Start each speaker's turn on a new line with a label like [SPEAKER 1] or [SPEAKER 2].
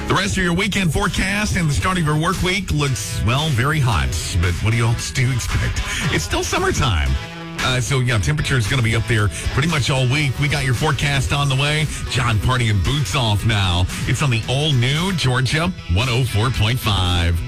[SPEAKER 1] The rest of your weekend forecast and the start of your work week looks, well, very hot. But what do you all do expect? It's still summertime. Temperature is going to be up there pretty much all week. We got your forecast on the way. John Party and Boots Off now. It's on the all-new Georgia 104.5.